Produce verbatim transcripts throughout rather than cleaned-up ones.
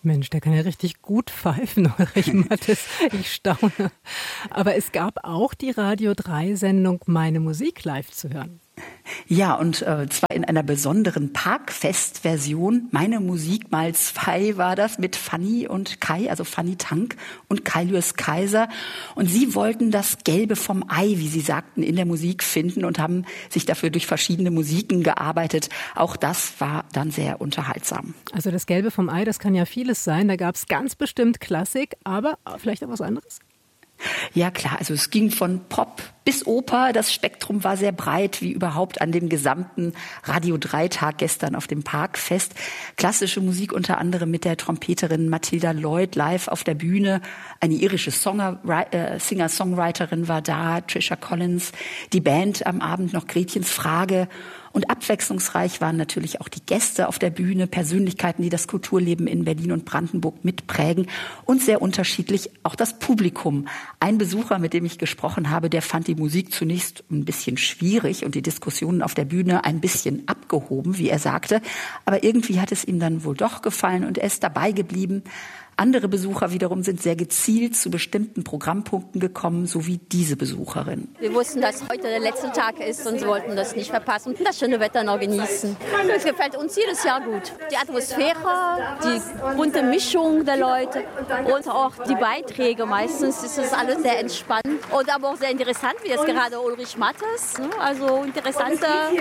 Mensch, der kann ja richtig gut pfeifen, Ulrich Mattes. Ich staune. Aber es gab auch die Radio drei Sendung Meine Musik live zu hören. Ja, und äh, zwar in einer besonderen Parkfest-Version. Meine Musik mal zwei war das mit Fanny und Kai, also Fanny Tank und Kai-Lürs Kaiser. Und sie wollten das Gelbe vom Ei, wie sie sagten, in der Musik finden und haben sich dafür durch verschiedene Musiken gearbeitet. Auch das war dann sehr unterhaltsam. Also das Gelbe vom Ei, das kann ja vieles sein. Da gab es ganz bestimmt Klassik, aber vielleicht auch was anderes? Ja klar, also es ging von Pop bis Oper. Das Spektrum war sehr breit, wie überhaupt an dem gesamten Radio drei Tag gestern auf dem Parkfest. Klassische Musik unter anderem mit der Trompeterin Matilda Lloyd live auf der Bühne. Eine irische Songer- äh, Singer-Songwriterin war da, Trisha Collins. Die Band am Abend noch Gretchens Frage. Und abwechslungsreich waren natürlich auch die Gäste auf der Bühne, Persönlichkeiten, die das Kulturleben in Berlin und Brandenburg mitprägen und sehr unterschiedlich auch das Publikum. Ein Besucher, mit dem ich gesprochen habe, der fand die Musik zunächst ein bisschen schwierig und die Diskussionen auf der Bühne ein bisschen abgehoben, wie er sagte. Aber irgendwie hat es ihm dann wohl doch gefallen und er ist dabei geblieben. Andere Besucher wiederum sind sehr gezielt zu bestimmten Programmpunkten gekommen, so wie diese Besucherin. Wir wussten, dass heute der letzte Tag ist und wollten das nicht verpassen und das schöne Wetter noch genießen. Es gefällt uns jedes Jahr gut. Die Atmosphäre, die bunte Mischung der Leute und auch die Beiträge. Meistens ist es alles sehr entspannt und aber auch sehr interessant, wie es gerade Ulrich Mattes. Also interessante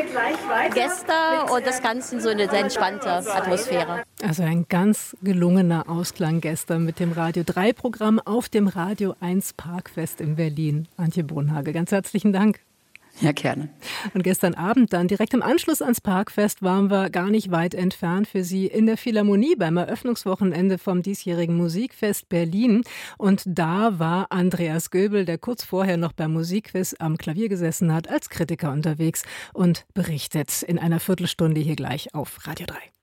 Gäste und das Ganze in so eine sehr entspannte Atmosphäre. Also ein ganz gelungener Ausklang gestern mit dem Radio drei Programm auf dem Radio eins Parkfest in Berlin. Antje Brunhage, ganz herzlichen Dank. Ja, gerne. Und gestern Abend dann, direkt im Anschluss ans Parkfest, waren wir gar nicht weit entfernt für Sie in der Philharmonie beim Eröffnungswochenende vom diesjährigen Musikfest Berlin. Und da war Andreas Göbel, der kurz vorher noch beim Musikquiz am Klavier gesessen hat, als Kritiker unterwegs und berichtet in einer Viertelstunde hier gleich auf Radio drei.